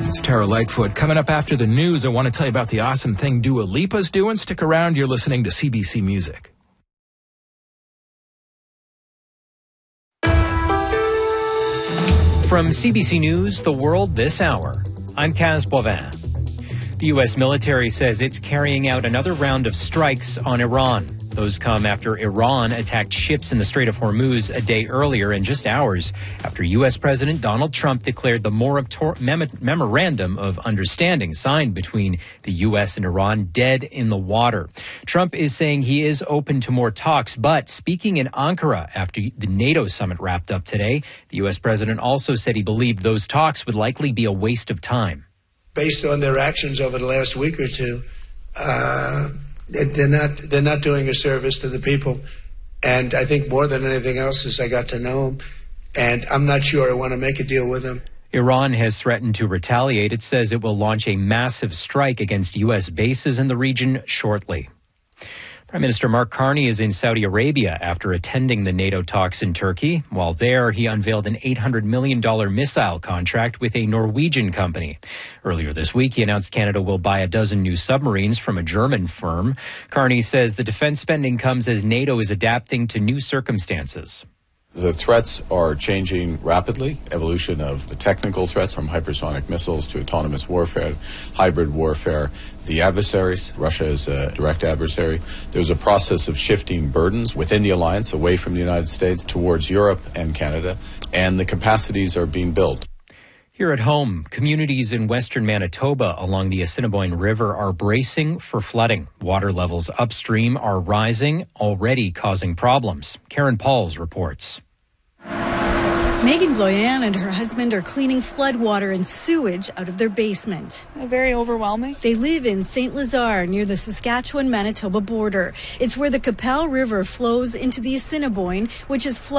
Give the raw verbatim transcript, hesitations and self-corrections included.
It's Tara Lightfoot. Coming up after the news, I want to tell you about the awesome thing Dua Lipa's doing. Stick around. You're listening to C B C Music. From C B C News, The World This Hour, I'm Kaz Boivin. The U S military says it's carrying out another round of strikes on Iran. Those come after Iran attacked ships in the Strait of Hormuz a day earlier and just hours after U S President Donald Trump declared the Morator- Mem- Memorandum of Understanding signed between the U S and Iran dead in the water. Trump is saying he is open to more talks, but speaking in Ankara after the NATO summit wrapped up today, the U S president also said he believed those talks would likely be a waste of time. Based on their actions over the last week or two, uh, they're not they're not doing a service to the people. And I think more than anything else is I got to know them. And I'm not sure I want to make a deal with them. Iran has threatened to retaliate. It says it will launch a massive strike against U S bases in the region shortly. Prime Minister Mark Carney is in Saudi Arabia after attending the NATO talks in Turkey. While there, he unveiled an eight hundred million dollars missile contract with a Norwegian company. Earlier this week, he announced Canada will buy a dozen new submarines from a German firm. Carney says the defense spending comes as NATO is adapting to new circumstances. The threats are changing rapidly. Evolution of the technical threats from hypersonic missiles to autonomous warfare, hybrid warfare. The adversaries, Russia is a direct adversary. There's a process of shifting burdens within the alliance away from the United States towards Europe and Canada, and the capacities are being built. Here at home, communities in western Manitoba along the Assiniboine River are bracing for flooding. Water levels upstream are rising, already causing problems. Karen Pauls reports. Megan Bloyan and her husband are cleaning floodwater and sewage out of their basement. Very overwhelming. They live in Saint Lazare near the Saskatchewan-Manitoba border. It's where the Qu'Appelle River flows into the Assiniboine, which is flooded.